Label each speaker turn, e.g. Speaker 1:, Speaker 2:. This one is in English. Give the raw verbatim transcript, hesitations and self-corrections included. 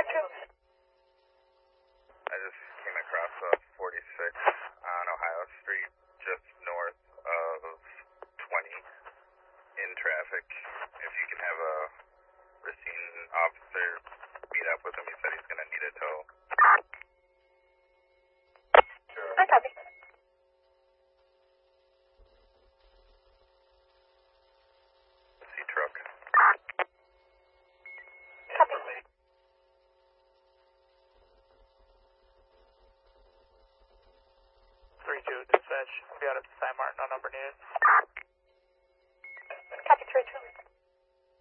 Speaker 1: I just came across a forty-six on Ohio Street, just north of twenty, in traffic. If you can have a Racine officer meet up with him, he said he's going to need a tow. Sure.
Speaker 2: I copy.
Speaker 1: See truck.
Speaker 2: Copy.
Speaker 3: three two, dispatch. We got it, San Martin, no number needed.